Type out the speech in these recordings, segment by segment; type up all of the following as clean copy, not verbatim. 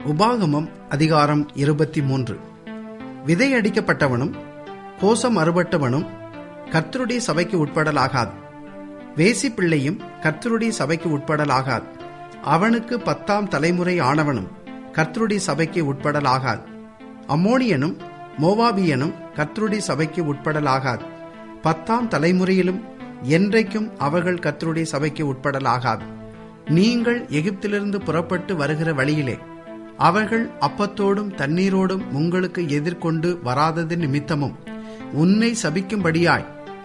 உபாகமம் அதிகாரம் 23. விதை அடிக்கப்பட்டவனும் கோசம் அறுபட்டவனும் கர்த்தருடைய சபைக்கு உட்படலாகாது. வேசி பிள்ளையும் கர்த்தருடைய சபைக்கு உட்படலாகாது. அவனுக்கு 10ஆம் தலைமுறை ஆனவனும் கர்த்தருடைய சபைக்கு உட்படலாகாது. அம்மோனியனும் மோவாபியனும் கர்த்தருடைய சபைக்கு உட்படலாகாது. 10ஆம் தலைமுறையிலும் என்றைக்கும் அவர்கள் கர்த்தருடைய சபைக்கு உட்படலாகாது. நீங்கள் எகிப்திலிருந்து புறப்பட்டு வருகிற வழியிலே அவர்கள் அப்பத்தோடும் தண்ணீரோடும் உங்களுக்கு எதிர்கொண்டு வராதது நிமித்தமும் உன்னை சபிக்கும்படியாய்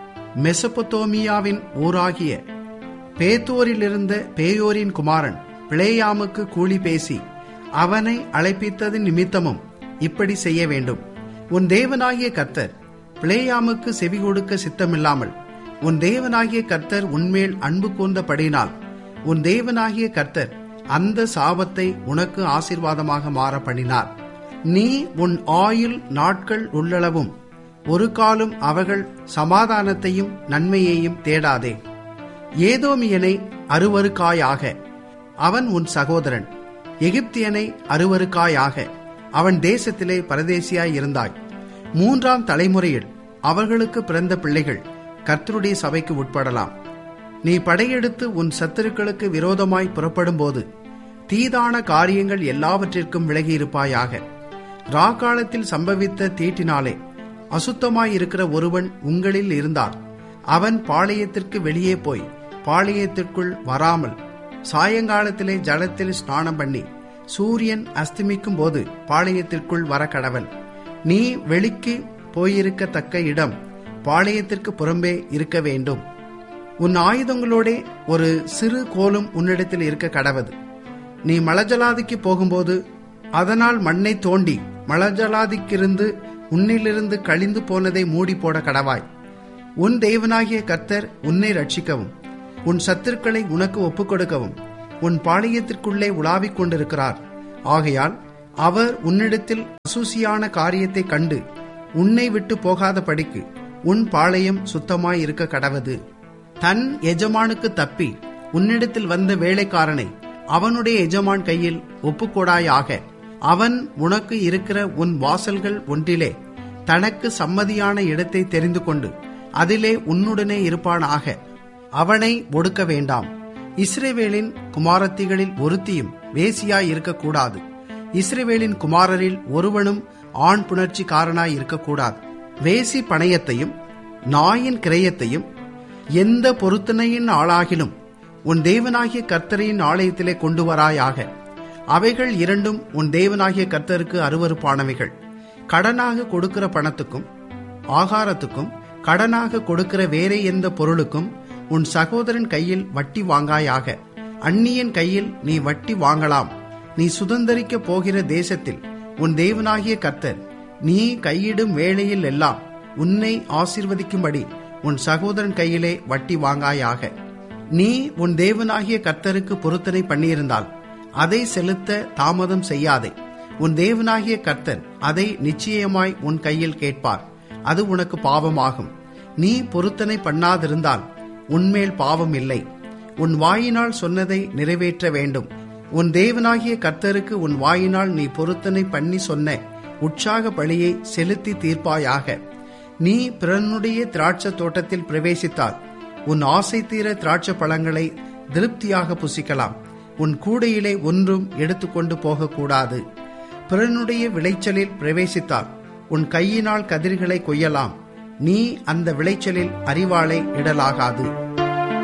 மெசொப்பொத்தோமியாவின் ஊராகிய பேத்தோரிலிருந்த பேயோரின் குமாரன் பிளேயாமுக்கு கூலி பேசி அவனை அழைப்பித்தது நிமித்தமும் இப்படி செய்ய வேண்டும். உன் தேவனாகிய கர்த்தர் பிளேயாமுக்கு செவி கொடுக்க சித்தமில்லாமல் உன் தேவனாகிய கர்த்தர் உன்மேல் அன்பு கூர்ந்தபடியினால் உன் தேவனாகிய கர்த்தர் அந்த சாபத்தை உனக்கு ஆசீர்வாதமாக மாற பண்ணினார். நீ உன் ஆயுள் நாட்கள் உள்ளளவும் ஒரு காலம் அவர்கள் சமாதானத்தையும் நன்மையையும் தேடாதே. ஏதோமியனை அருவருக்காயாக, அவன் உன் சகோதரன். எகிப்தியனை அருவருக்காயாக, அவன் தேசத்திலே பரதேசியாய் இருந்தாய். 3ஆம் தலைமுறையில் அவர்களுக்கு பிறந்த பிள்ளைகள் கர்த்தருடைய சபைக்கு உட்படலாம். நீ படையெடுத்து உன் சத்துருக்களுக்கு விரோதமாய் புறப்படும் போது தீதான காரியங்கள் எல்லாவற்றிற்கும் விலகியிருப்பாயாக. ராக்காலத்தில் சம்பவித்த தீட்டினாலே அசுத்தமாயிருக்கிற ஒருவன் உங்களில் இருந்தால் அவன் பாளையத்திற்கு வெளியே போய் பாளையத்திற்குள் வராமல் சாயங்காலத்திலே ஜலத்தில் ஸ்நானம் பண்ணி சூரியன் அஸ்தமிக்கும் போது பாளையத்திற்குள் வர கடவன். நீ வெளிக்கு போயிருக்கத்தக்க இடம் பாளையத்திற்கு புறம்பே இருக்க வேண்டும். உன் ஆயுதங்களோடே ஒரு சிறு கோலும் உன்னிடத்தில் இருக்க கடவது. நீ மலஜலாதிக்கு போகும்போது அதனால் மண்ணை தோண்டி மலஜலாதிக்கிருந்து உன்னிலிருந்து கழிந்து போனதை மூடி போட கடவாய். உன் தேவனாகிய கர்த்தர் உன்னை ரட்சிக்கவும் உன் சத்துருக்களை உனக்கு ஒப்புக்கொடுக்கவும் உன் பாளையத்திற்குள்ளே உலாவிக் கொண்டிருக்கிறார். ஆகையால் அவர் உன்னிடத்தில் அசூசியான காரியத்தை கண்டு உன்னை விட்டு போகாத படிக்கு உன் பாளையம் சுத்தமாய் இருக்க கடவது. தன் எஜமானுக்கு தப்பி உன்னிடத்தில் வந்த வேலைக்காரனை அவனுடைய எஜமான் கையில் ஒப்புக்கொடாயாக. அவன் உனக்கு இருக்கிற உன் வாசல்கள் ஒன்றிலே தனக்கு சம்மதியான இடத்தை தெரிந்து கொண்டு அதிலே உன்னுடனே இருப்பானாக. அவனை ஒடுக்க வேண்டாம். இஸ்ரவேலின் குமாரத்திகளில் ஒருத்தியும் வேசியாய் இருக்கக்கூடாது. இஸ்ரவேலின் குமாரரில் ஒருவனும் ஆண் புணர்ச்சிக்காரனாய் இருக்கக்கூடாது. வேசி பணயத்தையும் நாயின் கிரயத்தையும் எந்த பொருத்தனையின் ஆளாகிலும் உன் தேவனாகிய கர்த்தரின் ஆலயத்திலே கொண்டு வராயாக. அவைகள் இரண்டும் உன் தேவனாகிய கர்த்தருக்கு அருவருப்பானவைகள். கடனாக கொடுக்கிற பணத்துக்கும் ஆகாரத்துக்கும் கடனாக கொடுக்கிற வேறே எந்த பொருளுக்கும் உன் சகோதரன் கையில் வட்டி வாங்காயாக. அந்நியன் கையில் நீ வட்டி வாங்கலாம். நீ சுதந்தரிக்க போகிற தேசத்தில் உன் தேவனாகிய கர்த்தர் நீ கையிடும் வேளையில் எல்லாம் உன்னை ஆசீர்வதிக்கும்படி உன் சகோதரன் கையிலே வட்டி வாங்காயாக. நீ உன் தேவனாகிய கர்த்தருக்கு பொருத்தனை பண்ணியிருந்தால் அதை செலுத்த தாமதம் செய்யாதே. உன் தேவனாகிய கர்த்தர் அதை நிச்சயமாய் உன் கையில் கேட்பார். அது உனக்கு பாவமாகும். நீ பொருத்தனை பண்ணாதிருந்தால் உன்மேல் பாவம் இல்லை. உன் வாயினால் சொன்னதை நிறைவேற்ற வேண்டும். உன் தேவனாகிய கர்த்தருக்கு உன் வாயினால் நீ பொருத்தனை பண்ணி சொன்ன உற்சாக பலியை செலுத்தி தீர்ப்பாயாக. நீ பிறனுடைய திராட்சை தோட்டத்தில் பிரவேசித்தால் உன் ஆசை தீர திராட்சை பழங்களை திருப்தியாக புசிக்கலாம். உன் கூடையிலே ஒன்றும் எடுத்துக்கொண்டு போகக்கூடாது. பிறனுடைய விளைச்சலில் பிரவேசித்தால் உன் கையினால் கதிர்களை கொய்யலாம். நீ அந்த விளைச்சலில் அரிவாளை இடலாகாது.